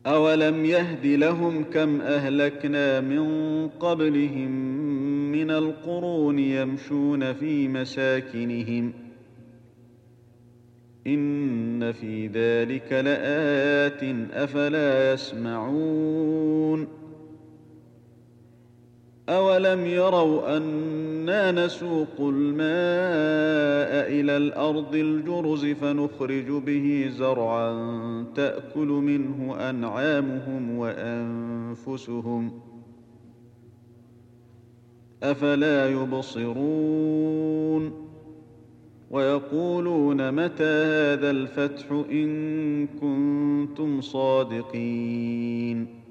أولم يهد لهم كم أهلكنا من قبلهم من القرون يمشون في مساكنهم إن في ذلك لآيات أفلا يسمعون أولم يروا أنا نسوق الماء إلى الأرض الجرز فنخرج به زرعا تأكل منه أنعامهم وأنفسهم أفلا يبصرون ويقولون متى هذا الفتح إن كنتم صادقين